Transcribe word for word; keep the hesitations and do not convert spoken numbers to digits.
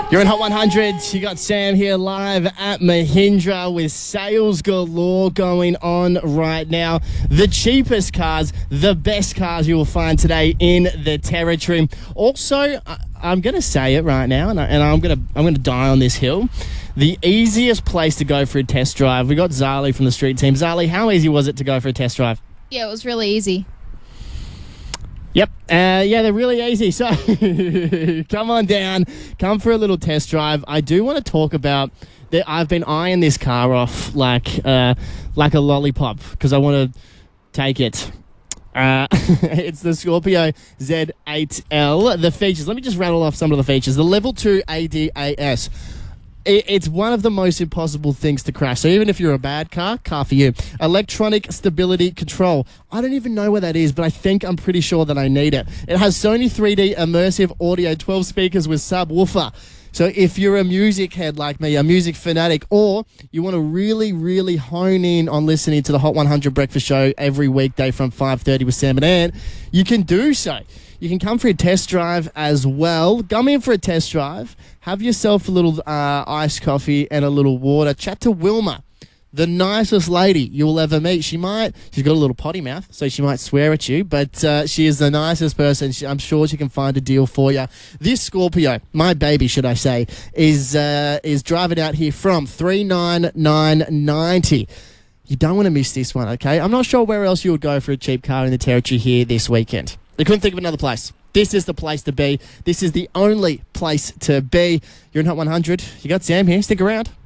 You're in Hot one hundred. You got Sam here live at Mahindra with sales galore going on right now. The cheapest cars, the best cars you will find today in the territory. Also, I- I'm going to say it right now, and, I, and I'm going to I'm going to die on this hill. The easiest place to go for a test drive. We got Zali from the street team. Zali, how easy was it to go for a test drive? Yeah, it was really easy. Yep. Uh, yeah, they're really easy. So come on down. Come for a little test drive. I do want to talk about that. I've been eyeing this car off like uh, like a lollipop because I want to take it. Uh, it's the Scorpio Z eight L. The features. Let me just rattle off some of the features. The level two A D A S. It's one of the most impossible things to crash. So even if you're a bad car, car for you. Electronic stability control. I don't even know what that is, but I think I'm pretty sure that I need it. It has Sony three D immersive audio, twelve speakers with subwoofer. So if you're a music head like me, a music fanatic, or you want to really, really hone in on listening to the Hot one hundred Breakfast Show every weekday from five thirty with Sam and Ant, you can do so. You can come for a test drive as well. Come in for a test drive. Have yourself a little uh, iced coffee and a little water. Chat to Wilma, the nicest lady you will ever meet. She might, she's got a little potty mouth, so she might swear at you, but uh, she is the nicest person. She, I'm sure she can find a deal for you. This Scorpio, my baby, should I say, is uh, is driving out here from three nine nine ninety. You don't want to miss this one, okay? I'm not sure where else you would go for a cheap car in the territory here this weekend. I couldn't think of another place. This is the place to be. This is the only place to be. You're in Hot one hundred. You got Sam here. Stick around.